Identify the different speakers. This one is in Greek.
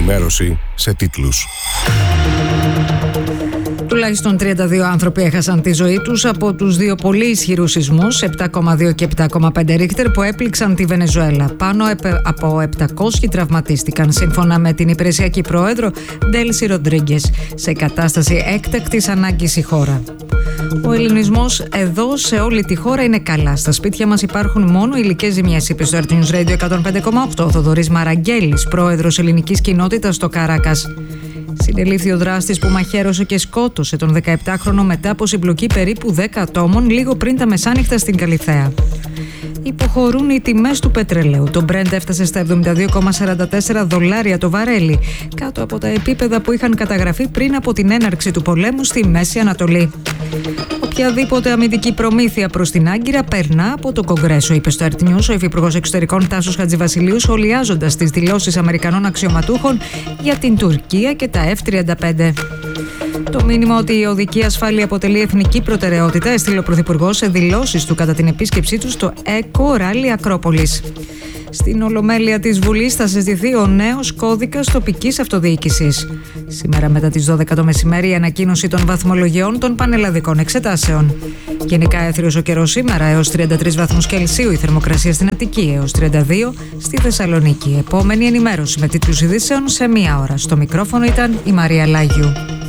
Speaker 1: ενημέρωση σε τίτλους.
Speaker 2: Τουλάχιστον 32 άνθρωποι έχασαν τη ζωή τους από τους δύο πολύ ισχυρούς σεισμούς, 7,2 και 7,5 Ρίχτερ, που έπληξαν τη Βενεζουέλα. Πάνω από 700 τραυματίστηκαν, σύμφωνα με την υπηρεσιακή πρόεδρο Ντέλσι Ροντρίγκες. Σε κατάσταση έκτακτης ανάγκης η χώρα. Ο ελληνισμός εδώ σε όλη τη χώρα είναι καλά. Στα σπίτια μας υπάρχουν μόνο υλικές ζημιές, είπε στο RT News Radio 105,8 ο Θοδωρής Μαραγκέλης, πρόεδρος ελληνικής κοινότητας στο Καράκας. Συνελήφθη ο δράστης που μαχαίρωσε και σκότωσε τον 17χρονο μετά από συμπλοκή περίπου 10 ατόμων λίγο πριν τα μεσάνυχτα στην Καλιθέα. Υποχωρούν οι τιμές του πετρελαίου. Το Brent έφτασε στα $72,44 το βαρέλι, κάτω από τα επίπεδα που είχαν καταγραφεί πριν από την έναρξη του πολέμου στη Μέση Ανατολή. Οποιαδήποτε αμυντική προμήθεια προς την Άγκυρα περνά από το Κογκρέσο, είπε στο RT News ο Υφυπουργός Εξωτερικών Τάσος Χατζηβασιλείου, σχολιάζοντας τις δηλώσεις Αμερικανών αξιωματούχων για την Τουρκία και τα F-35. Το μήνυμα ότι η οδική ασφάλεια αποτελεί εθνική προτεραιότητα έστειλε ο Πρωθυπουργός σε δηλώσεις του κατά την επίσκεψή του στο Eco Rally Ακρόπολης. Στην Ολομέλεια της Βουλής θα συζητηθεί ο νέος κώδικας τοπικής αυτοδιοίκησης. Σήμερα μετά τις 12 το μεσημέρι η ανακοίνωση των βαθμολογιών των πανελλαδικών εξετάσεων. Γενικά έθριος ο καιρός σήμερα, έως 33 βαθμούς Κελσίου η θερμοκρασία στην Αττική, έως 32 στη Θεσσαλονίκη. Επόμενη ενημέρωση με τίτλους ειδήσεων σε 1 ώρα. Στο μικρόφωνο ήταν η Μαρία Λάγιου.